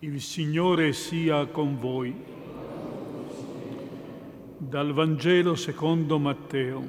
Il Signore sia con voi. Dal Vangelo secondo Matteo.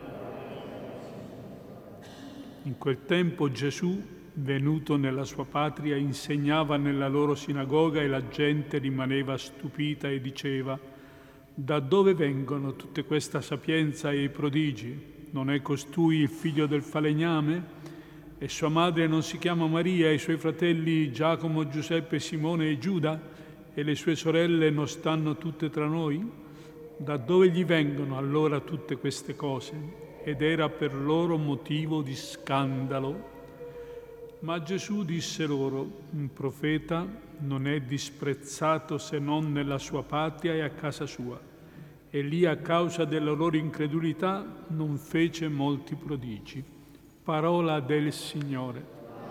In quel tempo Gesù, venuto nella sua patria, insegnava nella loro sinagoga e la gente rimaneva stupita e diceva: da dove vengono tutte questa sapienza e i prodigi? Non è costui il figlio del falegname? E sua madre non si chiama Maria, e i suoi fratelli Giacomo, Giuseppe, Simone e Giuda? E le sue sorelle non stanno tutte tra noi? Da dove gli vengono allora tutte queste cose? Ed era per loro motivo di scandalo. Ma Gesù disse loro: un profeta non è disprezzato se non nella sua patria e a casa sua. E lì, a causa della loro incredulità, non fece molti prodigi. Parola del Signore.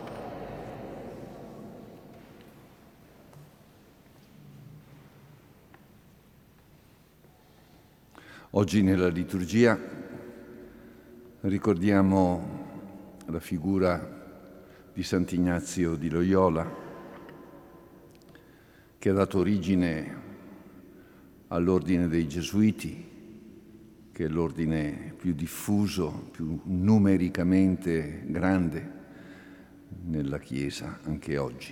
Oggi nella liturgia ricordiamo la figura di Sant'Ignazio di Loyola, che ha dato origine all'ordine dei Gesuiti, che è l'ordine più diffuso, più numericamente grande nella Chiesa anche oggi.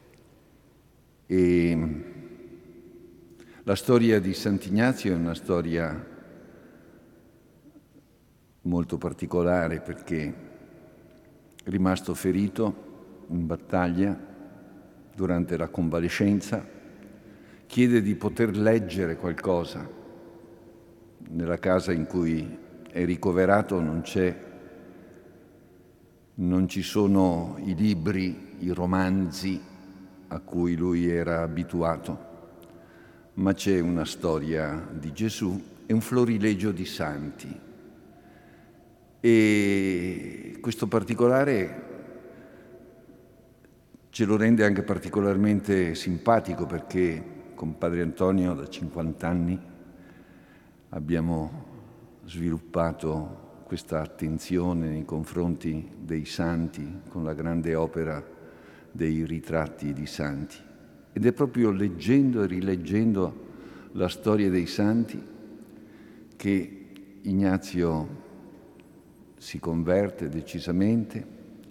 E la storia di Sant'Ignazio è una storia molto particolare, perché è rimasto ferito in battaglia durante la convalescenza, chiede di poter leggere qualcosa. Nella casa in cui è ricoverato non ci sono i libri, i romanzi a cui lui era abituato, ma c'è una storia di Gesù e un florilegio di santi. E questo particolare ce lo rende anche particolarmente simpatico, perché con Padre Antonio da 50 anni abbiamo sviluppato questa attenzione nei confronti dei santi con la grande opera dei ritratti di santi. Ed è proprio leggendo e rileggendo la storia dei santi che Ignazio si converte decisamente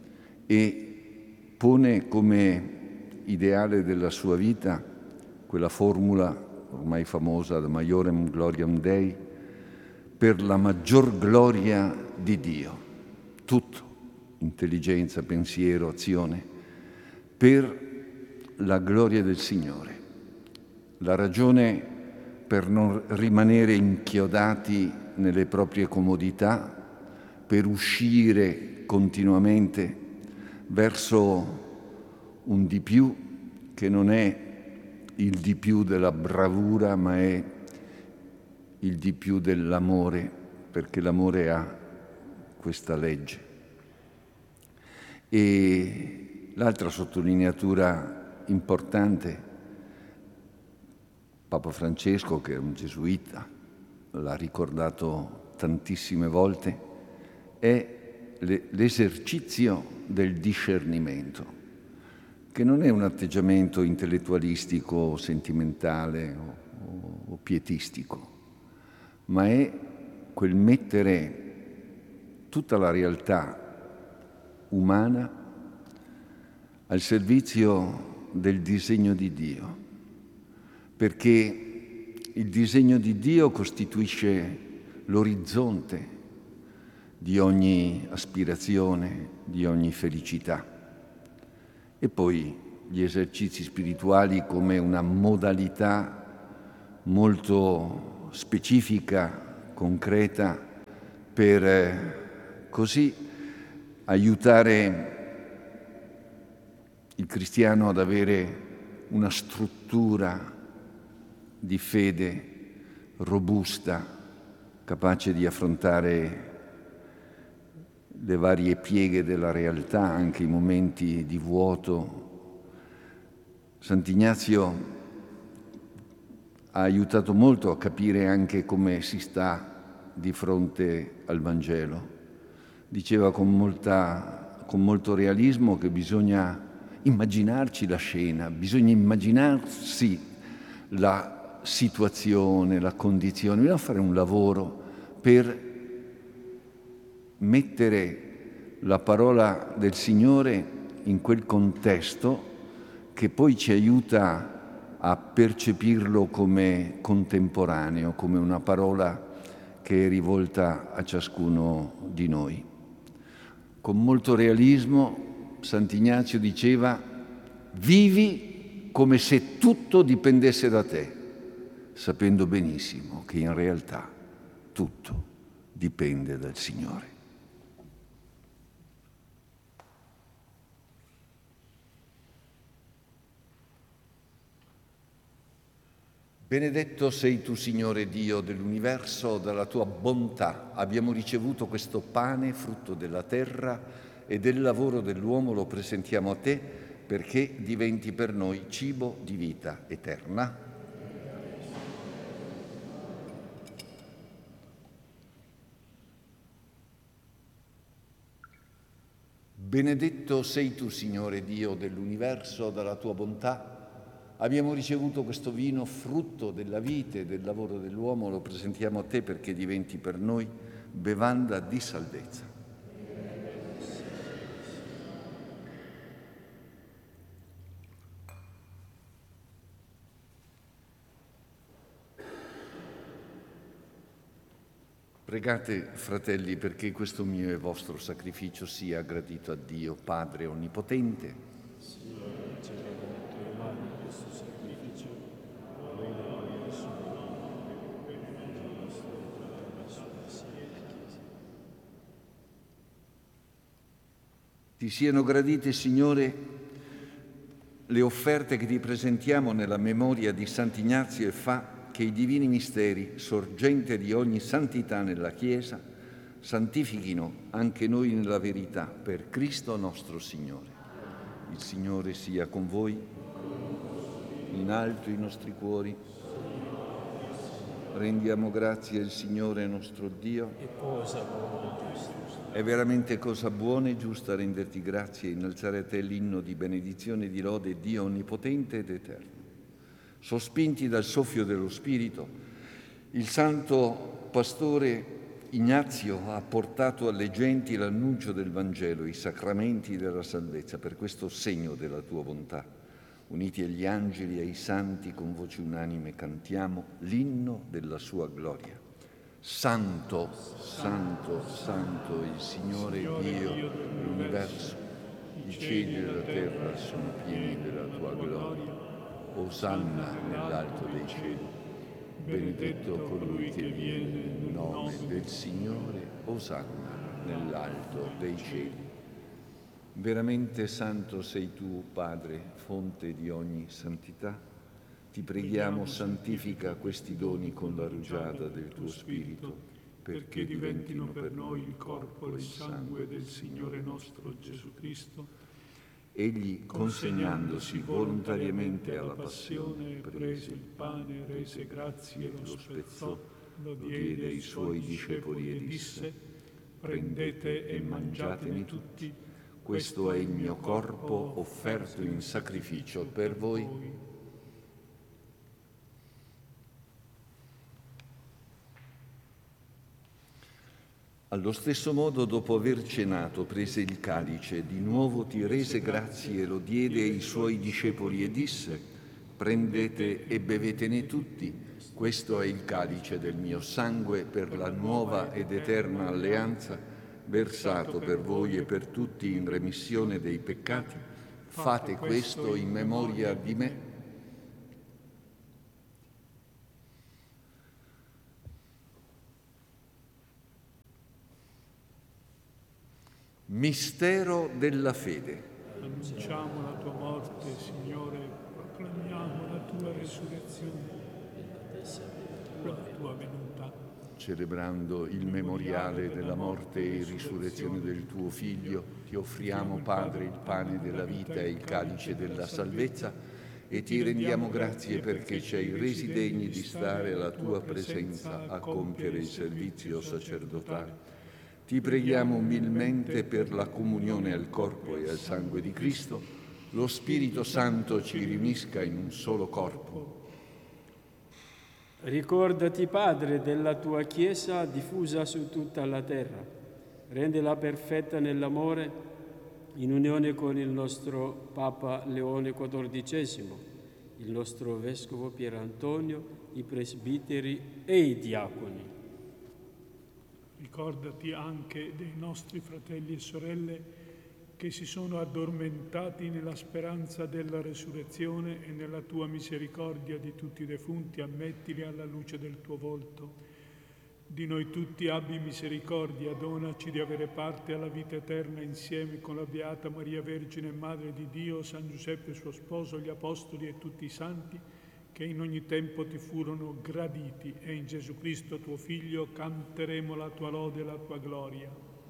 e pone come ideale della sua vita quella formula ormai famosa, da maiorem gloriam Dei, per la maggior gloria di Dio. Tutto, intelligenza, pensiero, azione, per la gloria del Signore. La ragione per non rimanere inchiodati nelle proprie comodità, per uscire continuamente verso un di più che non è il di più della bravura, ma è il di più dell'amore, perché l'amore ha questa legge. E l'altra sottolineatura importante, Papa Francesco, che è un gesuita, l'ha ricordato tantissime volte, è l'esercizio del discernimento, che non è un atteggiamento intellettualistico o sentimentale o pietistico, ma è quel mettere tutta la realtà umana al servizio del disegno di Dio, perché il disegno di Dio costituisce l'orizzonte di ogni aspirazione, di ogni felicità. E poi gli esercizi spirituali come una modalità molto specifica, concreta, per così aiutare il cristiano ad avere una struttura di fede robusta, capace di affrontare le varie pieghe della realtà, anche i momenti di vuoto. Sant'Ignazio ha aiutato molto a capire anche come si sta di fronte al Vangelo. Diceva con molto realismo che bisogna immaginarci la scena, bisogna immaginarsi la situazione, la condizione, bisogna fare un lavoro per mettere la parola del Signore in quel contesto che poi ci aiuta a percepirlo come contemporaneo, come una parola che è rivolta a ciascuno di noi. Con molto realismo Sant'Ignazio diceva: vivi come se tutto dipendesse da te, sapendo benissimo che in realtà tutto dipende dal Signore. Benedetto sei tu, Signore Dio dell'universo, dalla tua bontà abbiamo ricevuto questo pane, frutto della terra e del lavoro dell'uomo, lo presentiamo a te perché diventi per noi cibo di vita eterna. Benedetto sei tu, Signore Dio dell'universo, dalla tua bontà abbiamo ricevuto questo vino, frutto della vite e del lavoro dell'uomo, lo presentiamo a te perché diventi per noi bevanda di salvezza. Pregate, fratelli, perché questo mio e vostro sacrificio sia gradito a Dio, Padre Onnipotente. Ti siano gradite, Signore, le offerte che ti presentiamo nella memoria di Sant'Ignazio, e fa che i divini misteri, sorgente di ogni santità nella Chiesa, santifichino anche noi nella verità per Cristo nostro Signore. Il Signore sia con voi, in alto i nostri cuori. Rendiamo grazie al Signore nostro Dio. È veramente cosa buona e giusta renderti grazie e innalzare a te l'inno di benedizione e di lode, Dio onnipotente ed eterno. Sospinti dal soffio dello Spirito, il santo pastore Ignazio ha portato alle genti l'annuncio del Vangelo, i sacramenti della salvezza. Per questo segno della tua bontà, uniti agli angeli e ai santi, con voce unanime cantiamo l'inno della sua gloria. Santo, santo, santo, il Signore Dio dell'universo, i cieli e la terra sono pieni della tua gloria. Osanna nell'alto dei cieli, benedetto colui che viene nel nome del Signore, osanna nell'alto dei cieli. Veramente santo sei tu, Padre, fonte di ogni santità. Ti preghiamo, santifica questi doni con la rugiada del tuo Spirito, perché diventino per noi il corpo e il sangue del Signore nostro Gesù Cristo. Egli, consegnandosi volontariamente alla passione, prese il pane, rese grazie e lo spezzò, lo diede ai suoi discepoli e disse: prendete e mangiatene tutti, questo è il mio corpo offerto in sacrificio per voi. Allo stesso modo, dopo aver cenato, prese il calice, di nuovo ti rese grazie e lo diede ai suoi discepoli e disse: prendete e bevetene tutti, questo è il calice del mio sangue per la nuova ed eterna alleanza, versato per voi e per tutti in remissione dei peccati. Fate questo in memoria di me. Mistero della fede. Annunciamo la tua morte, Signore, proclamiamo la tua resurrezione, la tua venuta. Celebrando il memoriale della morte e risurrezione del tuo Figlio, ti offriamo, Padre, il pane della vita e il calice della salvezza, e ti rendiamo grazie perché ci hai resi degni di stare alla tua presenza a compiere il servizio sacerdotale. Ti preghiamo umilmente per la comunione al corpo e al sangue di Cristo, lo Spirito Santo ci riunisca in un solo corpo. Ricordati, Padre, della tua Chiesa diffusa su tutta la terra. Rendila perfetta nell'amore, in unione con il nostro Papa Leone XIV, il nostro Vescovo Pier Antonio, i presbiteri e i diaconi. Ricordati anche dei nostri fratelli e sorelle che si sono addormentati nella speranza della resurrezione, e nella tua misericordia di tutti i defunti ammettili alla luce del tuo volto. Di noi tutti abbi misericordia, donaci di avere parte alla vita eterna insieme con la Beata Maria Vergine, Madre di Dio, San Giuseppe suo sposo, gli Apostoli e tutti i Santi, che in ogni tempo ti furono graditi, e in Gesù Cristo tuo Figlio canteremo la tua lode e la tua gloria.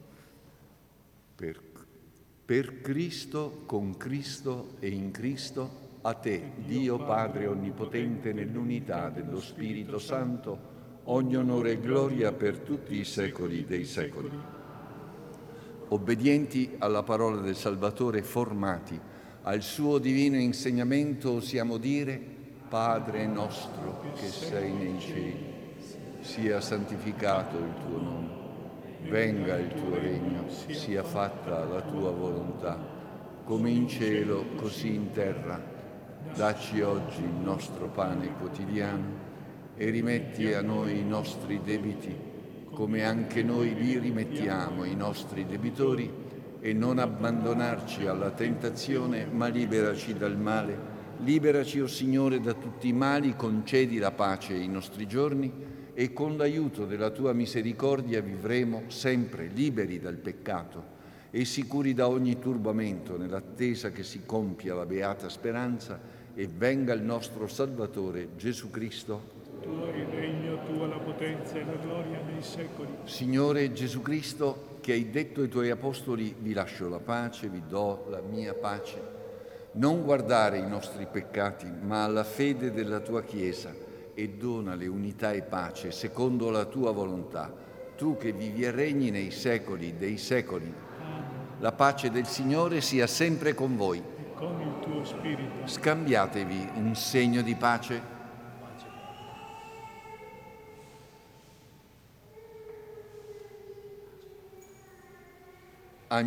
Per Cristo, con Cristo e in Cristo, a te, Dio Padre Onnipotente, nell'unità dello Spirito Santo, ogni onore e gloria per tutti i secoli dei secoli. Obbedienti alla parola del Salvatore, formati al suo divino insegnamento, osiamo dire: Padre nostro che sei nei cieli, sia santificato il tuo nome. Venga il tuo regno, sia fatta la tua volontà, come in cielo, così in terra. Dacci oggi il nostro pane quotidiano e rimetti a noi i nostri debiti, come anche noi li rimettiamo ai nostri debitori, e non abbandonarci alla tentazione, ma liberaci dal male. Liberaci, o Signore, da tutti i mali, concedi la pace ai nostri giorni, e con l'aiuto della tua misericordia vivremo sempre liberi dal peccato e sicuri da ogni turbamento, nell'attesa che si compia la beata speranza e venga il nostro Salvatore Gesù Cristo. Tuo è il regno, tua la potenza e la gloria nei secoli. Signore Gesù Cristo, che hai detto ai tuoi apostoli: vi lascio la pace, vi do la mia pace, non guardare i nostri peccati, ma alla fede della tua Chiesa, e donale unità e pace secondo la tua volontà, tu che vivi e regni nei secoli dei secoli. La pace del Signore sia sempre con voi. E con il tuo spirito. Scambiatevi un segno di pace.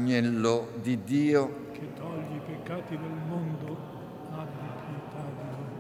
Agnello di Dio, che togli i peccati del mondo, abbi pietà di noi.